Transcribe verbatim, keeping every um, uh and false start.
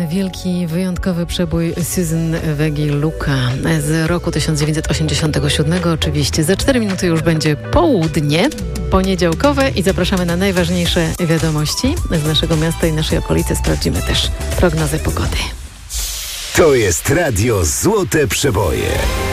wielki, wyjątkowy przebój Susan Wegi Luka z roku tysiąc dziewięćset osiemdziesiątego siódmego. Oczywiście za cztery minuty już będzie południe poniedziałkowe i zapraszamy na najważniejsze wiadomości z naszego miasta i naszej okolicy. Sprawdzimy też prognozę pogody. To jest Radio Złote Przeboje.